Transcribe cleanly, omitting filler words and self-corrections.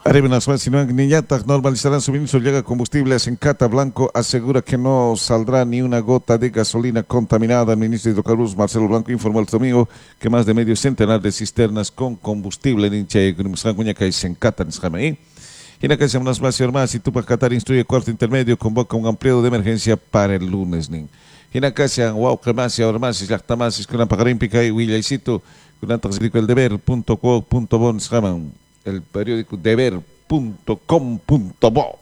Arenas Sinuan Niñata normalizarán suministro llega combustibles en Cata Blanco, asegura que no saldrá ni una gota de gasolina contaminada. El ministro de Hidrocarburos Marcelo Blanco informó el domingo que más de medio centenar de cisternas con combustible en en Cata y en la casa unas más y Tupac Qatar instruye cuarto intermedio, convoca un ampliado de emergencia para el lunes. Y en la casa wow más y ahora más y la más con la pagarímpica y Willaicito con el deber.co.bon el periódico deber.com.bo.